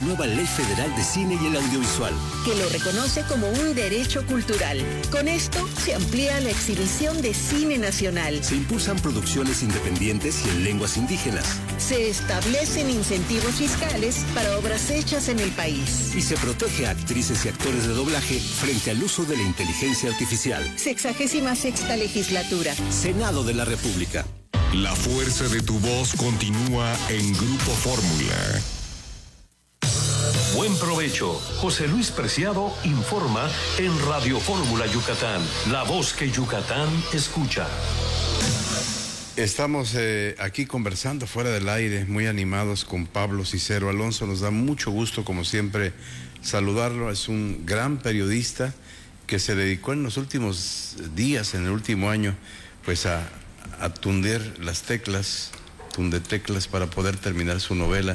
nueva Ley Federal de Cine y el Audiovisual, que lo reconoce como un derecho cultural. Con esto se amplía la exhibición de cine nacional. Se impulsan producciones independientes y en lenguas indígenas. Se establecen incentivos fiscales para obras hechas en el país. Y se protege a actrices y actores de doblaje frente al uso de la inteligencia artificial. 66ª legislatura. Senado de la República. La fuerza de tu voz continúa en Grupo Fórmula. Buen provecho. José Luis Preciado informa en Radio Fórmula Yucatán, la voz que Yucatán escucha. Estamos aquí conversando fuera del aire, muy animados con Pablo Cicero Alonso. Nos da mucho gusto, como siempre, saludarlo. Es un gran periodista que se dedicó en los últimos días, en el último año, pues a tundir las teclas, para poder terminar su novela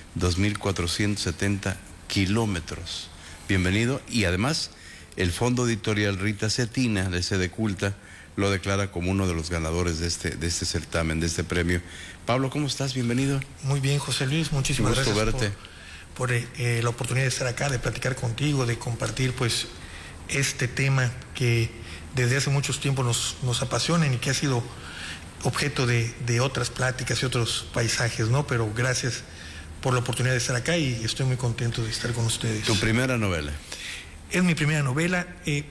2.470 kilómetros. Bienvenido. Y además, el Fondo Editorial Rita Cetina, de Sede Culta, lo declara como uno de los ganadores de este certamen, de este premio. Pablo, ¿cómo estás? Bienvenido. Muy bien, José Luis, muchísimas gracias verte. por la oportunidad de estar acá, de platicar contigo, de compartir pues este tema que desde hace muchos tiempos nos apasiona y que ha sido objeto de otras pláticas y otros paisajes, ¿no? Pero gracias por la oportunidad de estar acá y estoy muy contento de estar con ustedes. ¿Tu primera novela? Es mi primera novela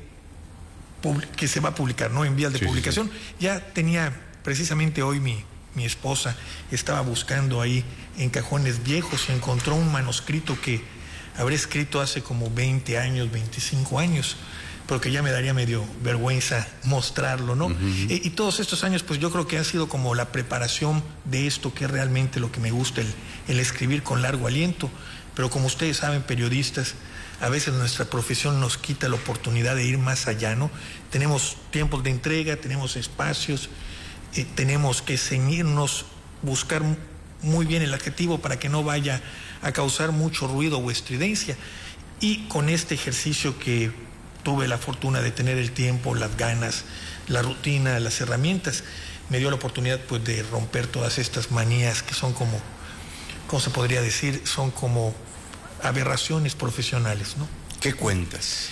que se va a publicar, ¿no? En vías de publicación. Sí. Ya tenía, precisamente hoy mi esposa estaba buscando ahí en cajones viejos y encontró un manuscrito que habré escrito hace como 20 años, 25 años, pero que ya me daría medio vergüenza mostrarlo, ¿no? Y todos estos años, pues yo creo que ha sido como la preparación de esto, que es realmente lo que me gusta, el escribir con largo aliento. Pero como ustedes saben, periodistas, a veces nuestra profesión nos quita la oportunidad de ir más allá, ¿no? Tenemos tiempos de entrega, tenemos espacios, tenemos que ceñirnos, buscar muy bien el adjetivo para que no vaya a causar mucho ruido o estridencia. Y con este ejercicio que tuve la fortuna de tener el tiempo, las ganas, la rutina, las herramientas, me dio la oportunidad pues de romper todas estas manías que son como, ¿cómo se podría decir? Son como aberraciones profesionales, ¿no? ¿Qué cuentas?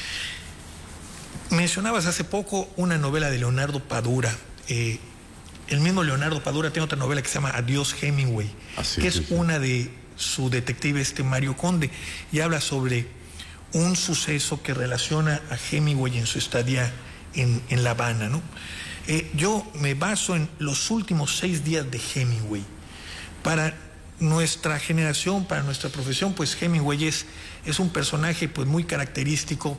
Mencionabas hace poco una novela de Leonardo Padura. El mismo Leonardo Padura tiene otra novela que se llama Adiós Hemingway, que es una de su detective Mario Conde, y habla sobre un suceso que relaciona a Hemingway en su estadía en La Habana, ¿no? Yo me baso en los últimos 6 días de Hemingway. Para nuestra generación, para nuestra profesión, pues Hemingway es un personaje pues muy característico.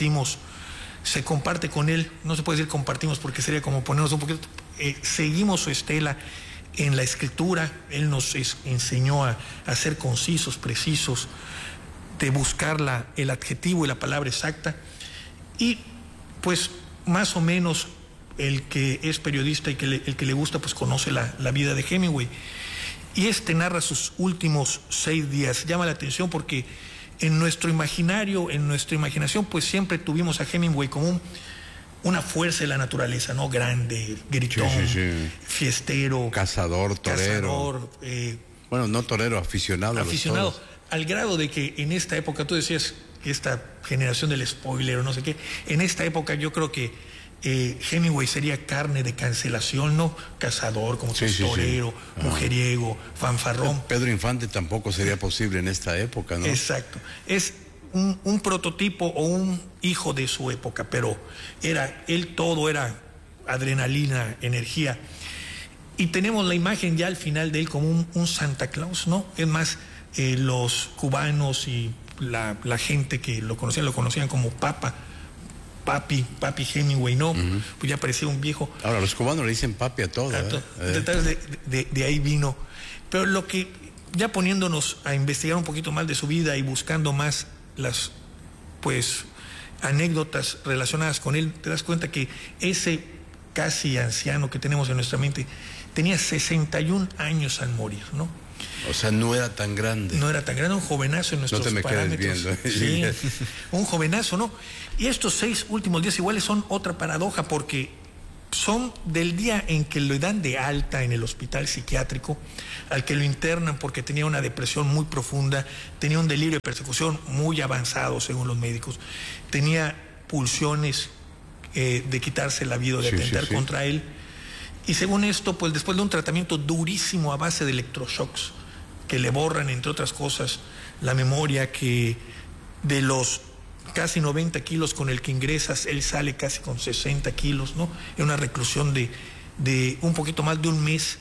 Se comparte con él, no se puede decir compartimos porque sería como ponernos un poquito, seguimos su estela en la escritura. Él nos enseñó a ser concisos, precisos, de buscar el adjetivo y la palabra exacta. Y pues más o menos el que es periodista y el que le gusta pues conoce la vida de Hemingway. Y narra sus últimos 6 días. Llama la atención porque en nuestro imaginario, en nuestra imaginación, pues siempre tuvimos a Hemingway como una fuerza de la naturaleza, ¿no? Grande, gritón, fiestero, cazador, torero. Bueno, no torero, aficionado. Al grado de que en esta época, tú decías que esta generación del spoiler o no sé qué, en esta época yo creo que Hemingway sería carne de cancelación, ¿no? Cazador, como torero, mujeriego, fanfarrón. Pedro Infante tampoco sería posible en esta época, ¿no? Exacto. Es un prototipo o un hijo de su época, pero todo era adrenalina, energía. Y tenemos la imagen ya al final de él como un Santa Claus, ¿no? Es más, los cubanos y la gente que lo conocían como Papi Hemingway, ¿no? Pues ya parecía un viejo. Ahora, los cubanos le dicen papi a todo. Detrás de ahí vino. Pero lo que, ya poniéndonos a investigar un poquito más de su vida y buscando más las, pues, anécdotas relacionadas con él, te das cuenta que ese casi anciano que tenemos en nuestra mente tenía 61 años al morir, ¿no? O sea, no era tan grande. No era tan grande, un jovenazo en nuestros parámetros. No te me quedes viendo. Sí, un jovenazo, ¿no? Y estos 6 últimos días iguales son otra paradoja, porque son del día en que lo dan de alta en el hospital psiquiátrico, al que lo internan porque tenía una depresión muy profunda, tenía un delirio de persecución muy avanzado según los médicos, tenía pulsiones de quitarse la vida, de atentar contra él. Y según esto, pues después de un tratamiento durísimo a base de electroshocks, que le borran, entre otras cosas, la memoria, que de los casi 90 kilos con el que ingresas, él sale casi con 60 kilos, ¿no? En una reclusión de un poquito más de un mes.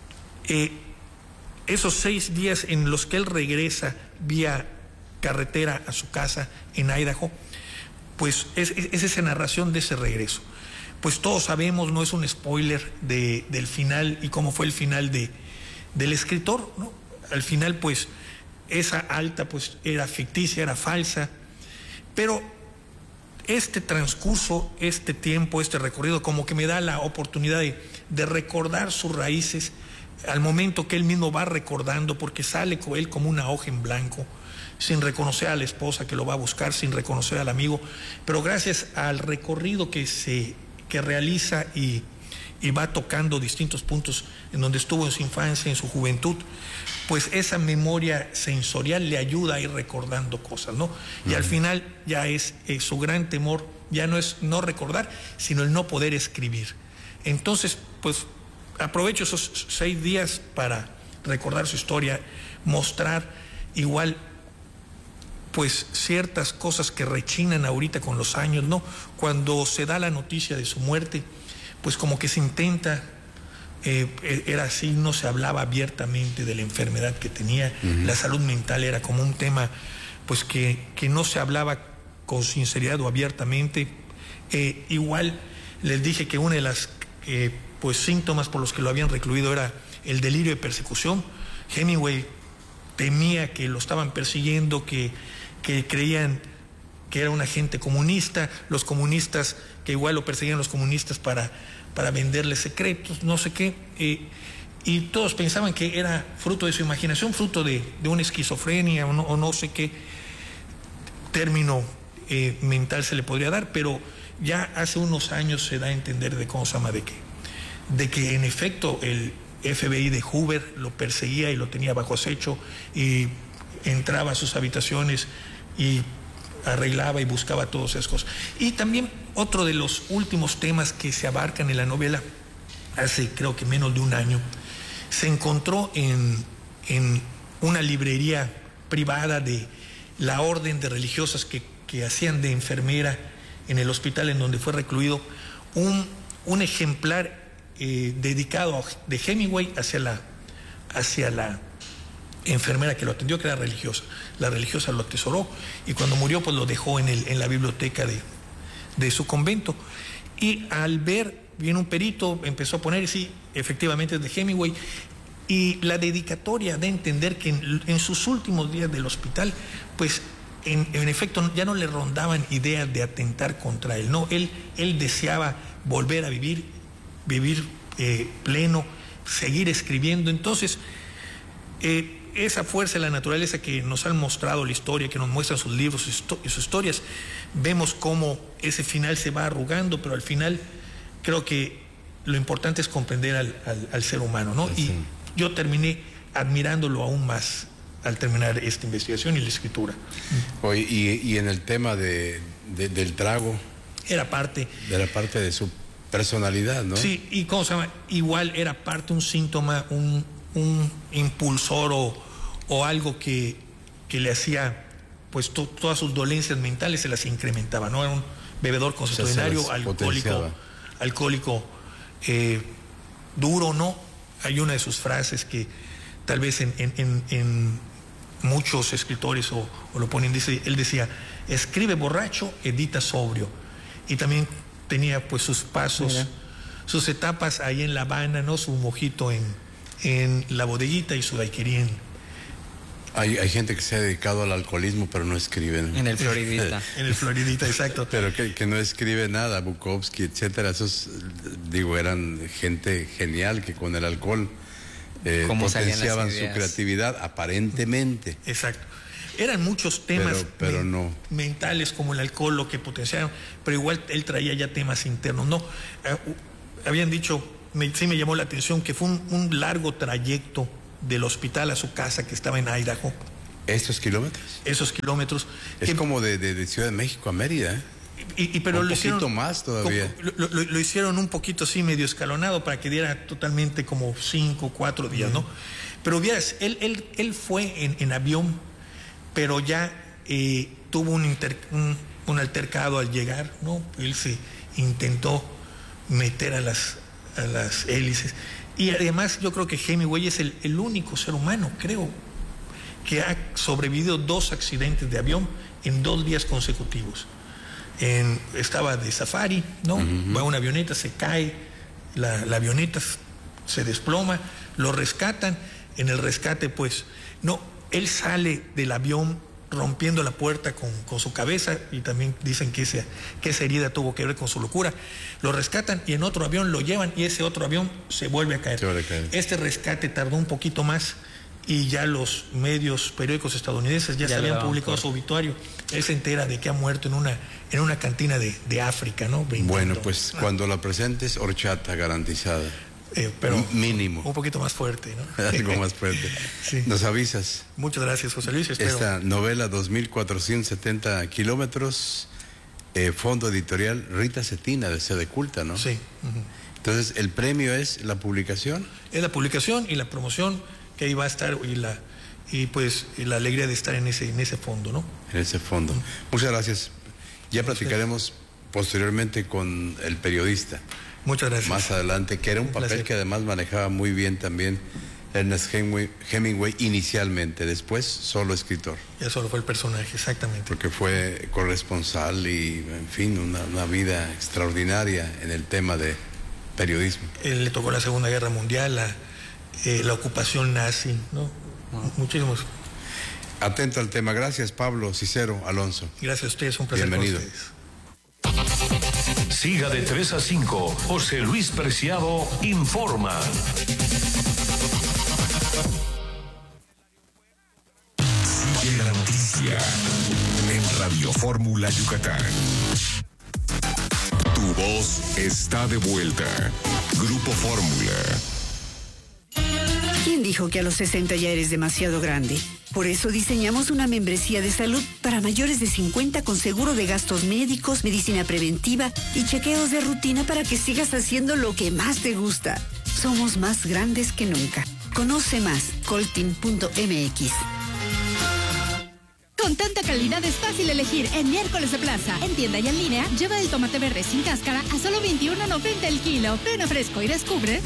Esos 6 días en los que él regresa vía carretera a su casa en Idaho, pues es esa narración de ese regreso. Pues todos sabemos, no es un spoiler del final y cómo fue el final del escritor, ¿no? Al final, pues, esa alta pues era ficticia, era falsa, pero este transcurso, este tiempo, este recorrido, como que me da la oportunidad de recordar sus raíces al momento que él mismo va recordando, porque sale él como una hoja en blanco, sin reconocer a la esposa que lo va a buscar, sin reconocer al amigo, pero gracias al recorrido que realiza y va tocando distintos puntos en donde estuvo en su infancia, en su juventud, pues esa memoria sensorial le ayuda a ir recordando cosas, ¿no? Y al final ya es su gran temor, ya no es no recordar, sino el no poder escribir. Entonces, pues aprovecho esos 6 días para recordar su historia, mostrar igual pues ciertas cosas que rechinan ahorita con los años, ¿no? Cuando se da la noticia de su muerte, pues como que se intenta, era así, no se hablaba abiertamente de la enfermedad que tenía, la salud mental era como un tema pues que no se hablaba con sinceridad o abiertamente. Igual les dije que una de las pues síntomas por los que lo habían recluido era el delirio de persecución. Hemingway temía que lo estaban persiguiendo, que creían que era un agente comunista, los comunistas, que igual lo perseguían los comunistas para venderle secretos, no sé qué, y todos pensaban que era fruto de su imaginación, fruto de una esquizofrenia o no sé qué término mental se le podría dar, pero ya hace unos años se da a entender de que en efecto el FBI de Hoover lo perseguía y lo tenía bajo acecho y entraba a sus habitaciones y arreglaba y buscaba todas esas cosas. Y también otro de los últimos temas que se abarcan en la novela, hace creo que menos de un año, se encontró en una librería privada de la orden de religiosas que hacían de enfermera en el hospital en donde fue recluido, un ejemplar dedicado de Hemingway hacia la enfermera que lo atendió, que era religiosa. La religiosa lo atesoró y cuando murió pues lo dejó en la biblioteca de su convento. Y al ver, viene un perito, empezó a poner, sí, efectivamente es de Hemingway, y la dedicatoria de entender que en sus últimos días del hospital, pues en efecto ya no le rondaban ideas de atentar contra él, no, él deseaba volver a vivir pleno, seguir escribiendo. Entonces, esa fuerza de la naturaleza que nos han mostrado la historia, que nos muestran sus libros y sus historias, vemos cómo ese final se va arrugando, pero al final creo que lo importante es comprender al ser humano, ¿no? Sí. Y yo terminé admirándolo aún más al terminar esta investigación y la escritura. Oye, y en el tema del trago, era parte de su personalidad, ¿no? Sí, y ¿cómo se llama? Igual era parte, un síntoma, un impulsor o algo que le hacía, pues todas sus dolencias mentales se las incrementaba, ¿no? Era un bebedor consuetudinario, alcohólico duro, ¿no? Hay una de sus frases que tal vez en muchos escritores o lo ponen, él decía, escribe borracho, edita sobrio. Y también tenía pues sus pasos, sus etapas ahí en La Habana, ¿no? Su mojito en la bodeguita y su daiquiri Hay gente que se ha dedicado al alcoholismo, pero no escribe, ¿no? En el Floridita. En el Floridita, exacto. Pero que no escribe nada, Bukowski, etcétera. Esos, eran gente genial que con el alcohol potenciaban su creatividad, aparentemente. Exacto. Eran muchos temas pero no mentales como el alcohol lo que potenciaron, pero igual él traía ya temas internos, ¿no? habían dicho, sí me llamó la atención, que fue un largo trayecto del hospital a su casa que estaba en Idaho. ¿Esos kilómetros? Esos kilómetros. Es como de Ciudad de México a Mérida, ¿eh? Pero un poquito más todavía. Lo hicieron un poquito así medio escalonado para que diera totalmente como 5 o 4 días, ¿no? Pero vieras, él fue en avión, pero ya tuvo un altercado al llegar, ¿no? Él se intentó meter a las hélices. Y además yo creo que Hemingway es el único ser humano, creo, que ha sobrevivido 2 accidentes de avión en 2 días consecutivos. Estaba de safari, ¿no? Va una avioneta, se cae, la avioneta se desploma, lo rescatan. En el rescate, pues, no, él sale del avión rompiendo la puerta con su cabeza, y también dicen que esa herida tuvo que ver con su locura. Lo rescatan y en otro avión lo llevan, y ese otro avión se vuelve a caer. Este rescate tardó un poquito más, y ya los medios periódicos estadounidenses ya se habían publicado su obituario. Él se entera de que ha muerto en una cantina de África, ¿no? Bueno, pues cuando la presentes, horchata garantizada. Pero mínimo. Un poquito más fuerte, ¿no? Algo más fuerte. Sí. Nos avisas. Muchas gracias, José Luis. Espero. Esta novela, 2.470 kilómetros, fondo editorial Rita Cetina, de Sede Culta, ¿no? Sí. Entonces, ¿el premio es la publicación? Es la publicación y la promoción, que ahí va a estar, y la alegría de estar en ese fondo, ¿no? En ese fondo. Muchas gracias. Ya platicaremos posteriormente con el periodista. Muchas gracias. Más adelante, que era un papel que además manejaba muy bien también Ernest Hemingway inicialmente, después solo escritor. Ya solo fue el personaje, exactamente. Porque fue corresponsal y, en fin, una vida extraordinaria en el tema de periodismo. Él le tocó la Segunda Guerra Mundial, la ocupación nazi, ¿no? Muchísimos. Atento al tema. Gracias, Pablo Cicero Alonso. Gracias a ustedes, un placer. Bienvenido. Con ustedes. Siga de 3 a 5. José Luis Preciado informa. Sigue la noticia en Radio Fórmula Yucatán. Tu voz está de vuelta. Grupo Fórmula. ¿Quién dijo que a los 60 ya eres demasiado grande? Por eso diseñamos una membresía de salud para mayores de 50 con seguro de gastos médicos, medicina preventiva y chequeos de rutina para que sigas haciendo lo que más te gusta. Somos más grandes que nunca. Conoce más, coltin.mx. Con tanta calidad es fácil elegir en Miércoles de Plaza. En tienda y en línea, lleva el tomate verde sin cáscara a solo $21.90 el kilo. Ven a Fresco y descubre.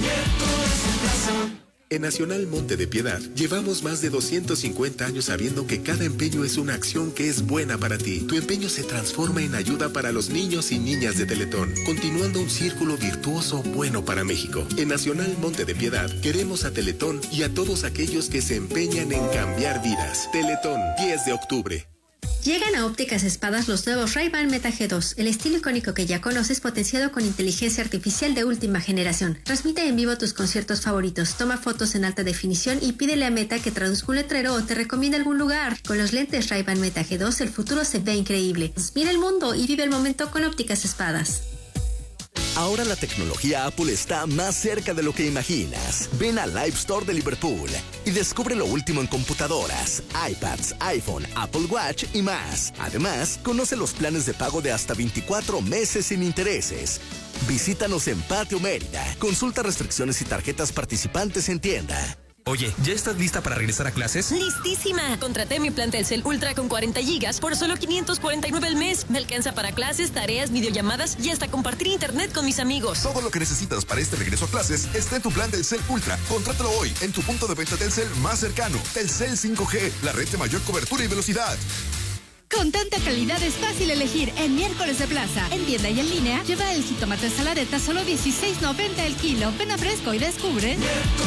En Nacional Monte de Piedad, llevamos más de 250 años sabiendo que cada empeño es una acción que es buena para ti. Tu empeño se transforma en ayuda para los niños y niñas de Teletón, continuando un círculo virtuoso bueno para México. En Nacional Monte de Piedad, queremos a Teletón y a todos aquellos que se empeñan en cambiar vidas. Teletón, 10 de octubre. Llegan a Ópticas Espadas los nuevos Ray-Ban Meta G2, el estilo icónico que ya conoces potenciado con inteligencia artificial de última generación. Transmite en vivo tus conciertos favoritos, toma fotos en alta definición y pídele a Meta que traduzca un letrero o te recomiende algún lugar. Con los lentes Ray-Ban Meta G2 el futuro se ve increíble. Mira el mundo y vive el momento con Ópticas Espadas. Ahora la tecnología Apple está más cerca de lo que imaginas. Ven al Live Store de Liverpool y descubre lo último en computadoras, iPads, iPhone, Apple Watch y más. Además, conoce los planes de pago de hasta 24 meses sin intereses. Visítanos en Patio Mérida. Consulta restricciones y tarjetas participantes en tienda. Oye, ¿ya estás lista para regresar a clases? ¡Listísima! Contraté mi plan Telcel Ultra con 40 gigas por solo $549 al mes. Me alcanza para clases, tareas, videollamadas y hasta compartir internet con mis amigos. Todo lo que necesitas para este regreso a clases está en tu plan Telcel Ultra. Contrátalo hoy en tu punto de venta Telcel más cercano. Telcel 5G, la red de mayor cobertura y velocidad. Con tanta calidad es fácil elegir en Miércoles de Plaza. En tienda y en línea, lleva el jitomate saladeta solo $16.90 el kilo. Ven a Fresco y descubre.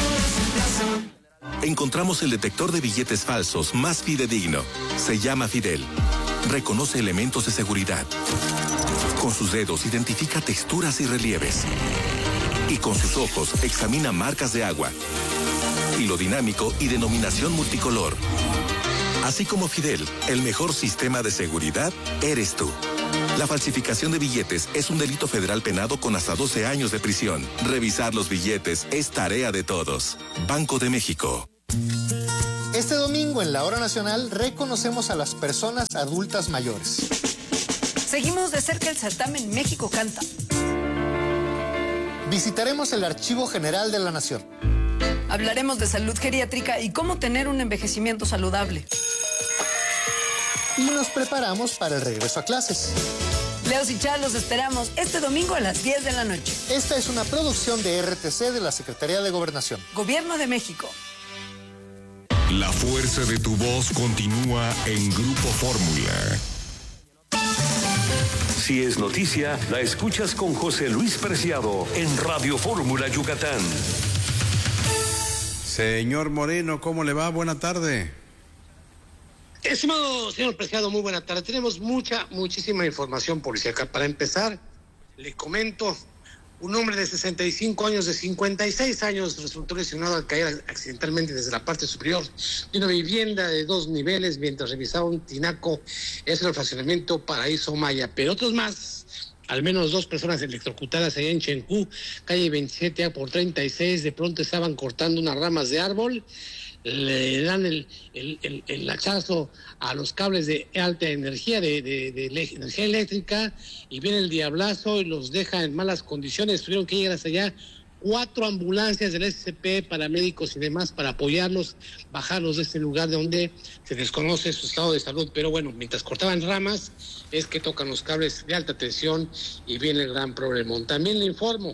Encontramos el detector de billetes falsos más fidedigno. Se llama Fidel. Reconoce elementos de seguridad. Con sus dedos identifica texturas y relieves. Y con sus ojos examina marcas de agua. Hilo dinámico y denominación multicolor. Así como Fidel, el mejor sistema de seguridad eres tú. La falsificación de billetes es un delito federal penado con hasta 12 años de prisión. Revisar los billetes es tarea de todos. Banco de México. Este domingo en la Hora Nacional reconocemos a las personas adultas mayores. Seguimos de cerca el certamen México Canta. Visitaremos el Archivo General de la Nación. Hablaremos de salud geriátrica y cómo tener un envejecimiento saludable. Y nos preparamos para el regreso a clases. Leos y Chá los esperamos este domingo a las 10 de la noche. Esta es una producción de RTC de la Secretaría de Gobernación. Gobierno de México. La fuerza de tu voz continúa en Grupo Fórmula. Si es noticia, la escuchas con José Luis Preciado en Radio Fórmula Yucatán. Señor Moreno, ¿cómo le va? Buena tarde. Estimado señor Preciado, muy buena tarde. Tenemos muchísima información policíaca. Para empezar, le comento, un hombre de 65 años, de 56 años, resultó lesionado al caer accidentalmente desde la parte superior de una vivienda de 2 niveles mientras revisaba un tinaco. Es el fraccionamiento Paraíso Maya. Pero otros más, al menos 2 personas electrocutadas allá en Chencú, calle 27A por 36, de pronto estaban cortando unas ramas de árbol. Le dan el hachazo a los cables de alta energía, de energía eléctrica, y viene el diablazo y los deja en malas condiciones. Tuvieron que llegar hasta allá 4 ambulancias del SCP, paramédicos y demás para apoyarlos, bajarlos de este lugar de donde se desconoce su estado de salud. Pero bueno, mientras cortaban ramas es que tocan los cables de alta tensión y viene el gran problemón. También le informo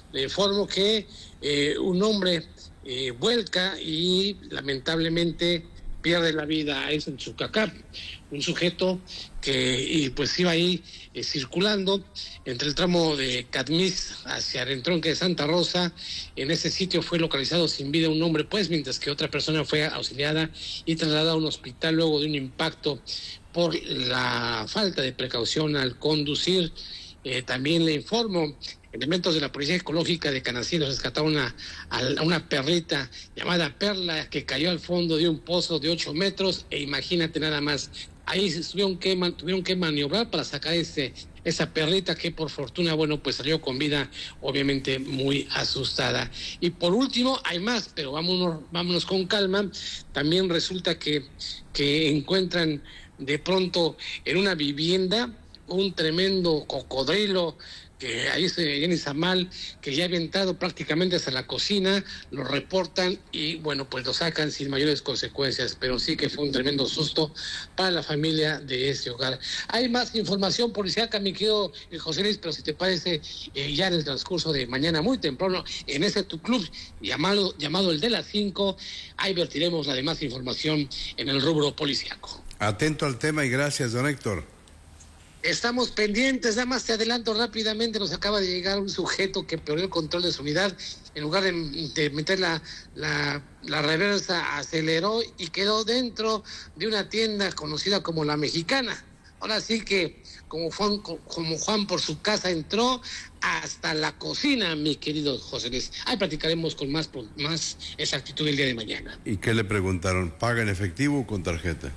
que un hombre vuelca y lamentablemente pierde la vida. Es en Chucacá, un sujeto que pues iba ahí circulando entre el tramo de Catmís hacia el entronque de Santa Rosa. En ese sitio fue localizado sin vida un hombre, pues, mientras que otra persona fue auxiliada y trasladada a un hospital luego de un impacto por la falta de precaución al conducir. También le informo, elementos de la Policía Ecológica de Canacín rescataron a una perrita llamada Perla que cayó al fondo de un pozo de 8 metros, e imagínate nada más, ahí tuvieron que maniobrar para sacar esa perrita que por fortuna, bueno, pues salió con vida, obviamente muy asustada. Y por último, hay más, pero vámonos con calma. También resulta que encuentran de pronto en una vivienda un tremendo cocodrilo que ahí en Izamal, que ya ha aventado prácticamente hasta la cocina. Lo reportan y bueno, pues lo sacan sin mayores consecuencias, pero sí que fue un tremendo susto para la familia de ese hogar. Hay más información policíaca, mi querido José Luis, pero si te parece, ya en el transcurso de mañana muy temprano, en ese tu club llamado el de las 5, ahí vertiremos la demás información en el rubro policíaco. Atento al tema y gracias, don Héctor. Estamos pendientes. Nada más te adelanto rápidamente, nos acaba de llegar un sujeto que perdió el control de su unidad. En lugar de meter la reversa, aceleró y quedó dentro de una tienda conocida como La Mexicana. Ahora sí que como Juan por su casa entró hasta la cocina, mi querido José Luis. Ahí platicaremos con más exactitud el día de mañana. ¿Y qué le preguntaron? ¿Paga en efectivo o con tarjeta?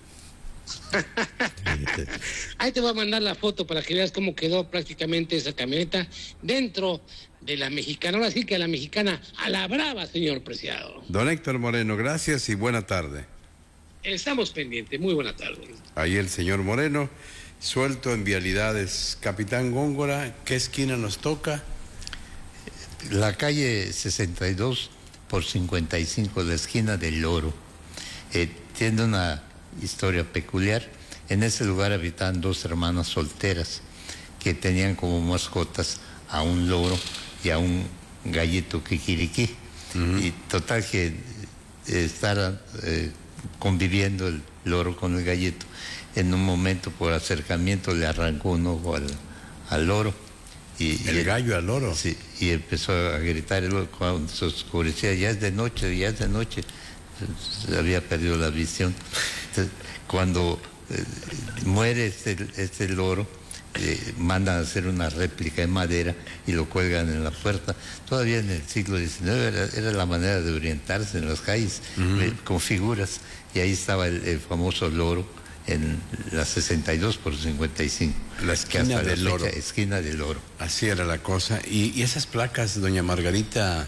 Ahí te voy a mandar la foto para que veas cómo quedó prácticamente esa camioneta dentro de La Mexicana. Ahora sí que a La Mexicana, a la brava, señor Preciado. Don Héctor Moreno, gracias y buena tarde. Estamos pendientes, muy buena tarde. Ahí el señor Moreno, suelto en vialidades. Capitán Góngora, ¿qué esquina nos toca? La calle 62 por 55, la esquina del Loro. Tiene una historia peculiar. En ese lugar habitaban 2 hermanas solteras que tenían como mascotas a un loro y a un gallito kikiriki. Y total que estaban conviviendo el loro con el gallito. En un momento, por acercamiento, le arrancó un ojo al loro. ¿El gallo al loro? Sí, y empezó a gritar. Cuando se oscurecía, ya es de noche, se había perdido la visión. Entonces, cuando muere este loro, mandan a hacer una réplica en madera y lo cuelgan en la puerta. Todavía en el siglo XIX era la manera de orientarse en las calles, con figuras, y ahí estaba el famoso loro en la 62 por 55. La esquina del Oro. Esquina del Oro. Así era la cosa. Y esas placas, doña Margarita,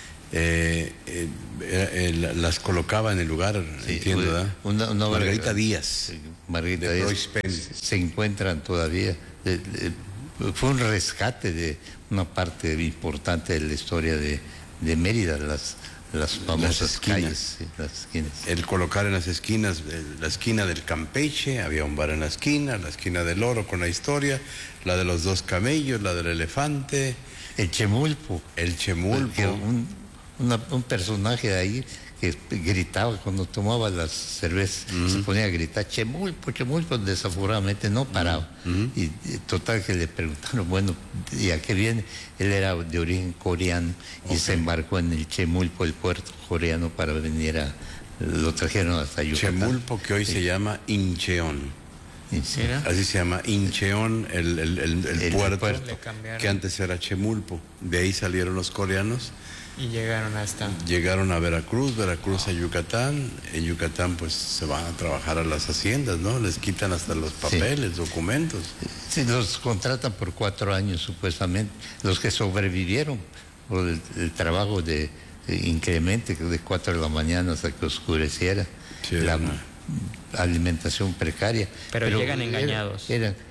las colocaba en el lugar, sí, entiendo, ¿verdad? Margarita Díaz. Margarita Díaz. Se encuentran todavía. Fue un rescate de una parte importante de la historia de Mérida, las famosas calles, sí, las esquinas. El colocar en las esquinas, la esquina del Campeche, había un bar en la esquina del Oro con la historia, la de los 2 camellos, la del elefante. El Chemulpo. Un personaje de ahí que gritaba cuando tomaba las cervezas, se ponía a gritar Chemulpo, Chemulpo, desaforadamente no paraba. Y total que le preguntaron, bueno, ¿y a qué viene? Él era de origen coreano y se embarcó en el Chemulpo, el puerto coreano, para venir lo trajeron hasta Yucatán. Chemulpo, que hoy se llama Incheon. Así se llama, Incheon, el puerto que antes era Chemulpo. De ahí salieron los coreanos. Y llegaron a Veracruz a Yucatán. En Yucatán pues se van a trabajar a las haciendas, ¿no? Les quitan hasta los papeles, documentos. Sí, los contratan por 4 años supuestamente. Los que sobrevivieron por el trabajo de incremente de 4 de la mañana hasta que oscureciera. Sí, la alimentación precaria. Pero llegan engañados.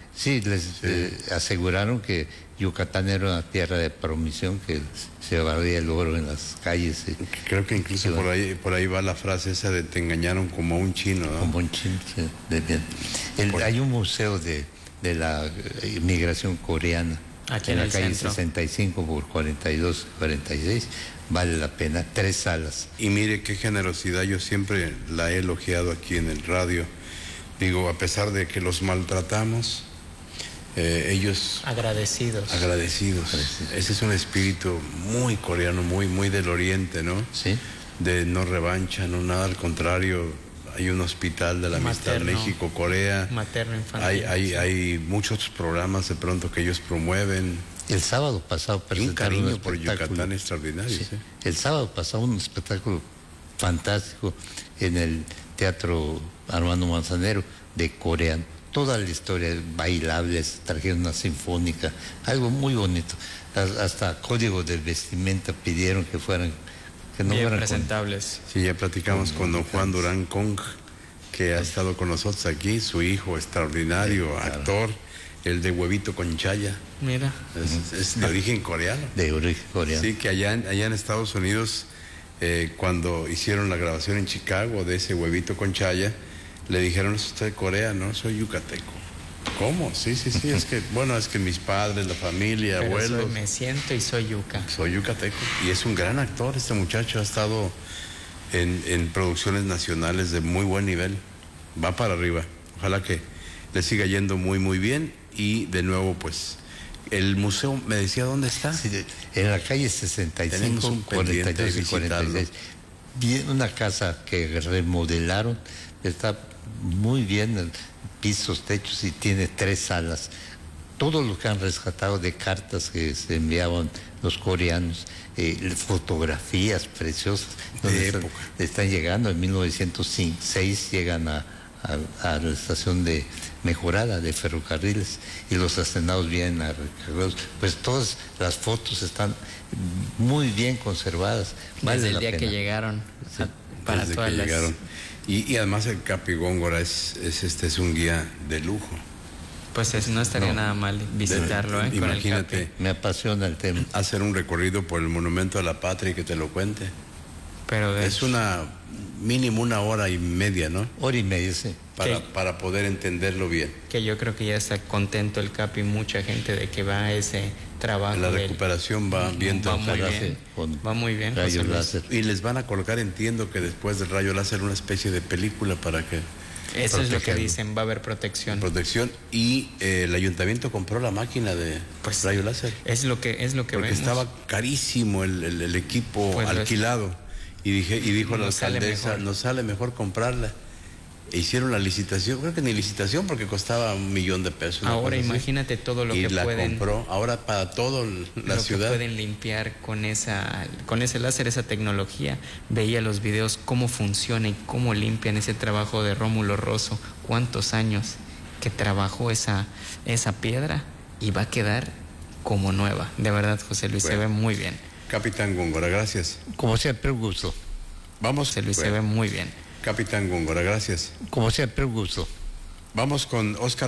Les aseguraron que Yucatán era una tierra de promisión, que se barría el oro en las calles. Creo que incluso por ahí va la frase esa de te engañaron como un chino, ¿no? Como un chino, sí. Hay un museo de la inmigración coreana aquí en la calle centro. 65 por 42, 46. Vale la pena, 3 salas. Y mire qué generosidad, yo siempre la he elogiado aquí en el radio. Digo, a pesar de que los maltratamos, ellos... Agradecidos. Ese es un espíritu muy coreano, muy del oriente, ¿no? Sí. De no revancha, no nada, al contrario. Hay un hospital de la amistad México-Corea. Materno infantil. Hay muchos programas de pronto que ellos promueven. El sábado pasado presentaron un cariño por Yucatán extraordinario. Sí. El sábado pasado un espectáculo fantástico en el Teatro Armando Manzanero de Corea. Toda la historia, bailables, trajeron una sinfónica, algo muy bonito. Hasta código de vestimenta pidieron que fueran, que no bien fueran presentables. Sí, ya platicamos con don Juan Durán Kong, que ha estado con nosotros aquí, su hijo extraordinario, actor, el de Huevito con Chaya. Mira. Es de origen coreano. De origen coreano. Sí, que allá en Estados Unidos, cuando hicieron la grabación en Chicago de ese Huevito con Chaya, le dijeron, ¿es usted de Corea? No, soy yucateco. ¿Cómo? Sí, es que mis padres, la familia, pero abuelos... me siento y soy yuca. Soy yucateco. Y es un gran actor, este muchacho ha estado en producciones nacionales de muy buen nivel. Va para arriba. Ojalá que le siga yendo muy bien. Y de nuevo, pues, el museo, me decía, ¿dónde está? Sí, en la calle 65, 42 y 46. Bien, una casa que remodelaron, está muy bien, pisos, techos, y tiene 3 salas. Todo lo que han rescatado de cartas que se enviaban los coreanos, fotografías preciosas, están llegando. En 1906 llegan a la estación de mejorada de ferrocarriles y los hacendados vienen a recargarlos. Pues todas las fotos están muy bien conservadas. Desde el día que llegaron. Sí, para desde todas que las... llegaron. Y además el Capi Góngora es un guía de lujo. Pues no estaría nada mal visitarlo, imagínate, con el Capi. Me apasiona el tema. Hacer un recorrido por el Monumento a la Patria y que te lo cuente. Pero es mínimo 1 hora y media, ¿no? 1 hora y media, sí. Para poder entenderlo bien. Que yo creo que ya está contento el Capi, mucha gente, de que va a ese trabajo. La recuperación va bien. Va muy bien. Rayo láser. Y les van a colocar, entiendo que después del rayo láser, una especie de película para que... Eso es lo que dicen, va a haber protección. Y el ayuntamiento compró la máquina de rayo láser. Es lo que porque vemos. Estaba carísimo el equipo alquilado. Y dijo la alcaldesa, nos sale mejor comprarla. E hicieron la licitación, creo que ni licitación, porque costaba $1,000,000. Ahora imagínate todo lo que pueden... compró, ahora para todo la ciudad. Que pueden limpiar con ese láser, esa tecnología. Veía los videos, cómo funciona y cómo limpian ese trabajo de Rómulo Rosso. cuántos años que trabajó esa piedra y va a quedar como nueva. De verdad, José Luis, se ve muy bien. Capitán Góngora, gracias. Como siempre, un gusto. Vamos. José Luis, se ve muy bien. Capitán Góngora, gracias. Como siempre, un gusto. Vamos con Óscar